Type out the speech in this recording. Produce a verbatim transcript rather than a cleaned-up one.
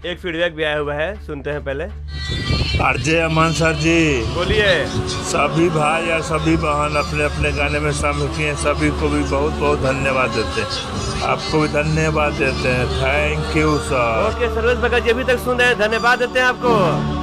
एक फीडबैक भी आया हुआ है, सुनते हैं पहले। आरजे अमन सर जी बोलिए। सभी भाई और सभी बहन अपने अपने गाने में शामिल किए, सभी को भी बहुत बहुत धन्यवाद देते हैं। आपको भी धन्यवाद देते हैं। Thank you sir. Okay Sarvesh Bhagat ji अभी तक सुन रहे हैं, धन्यवाद देते हैं आपको।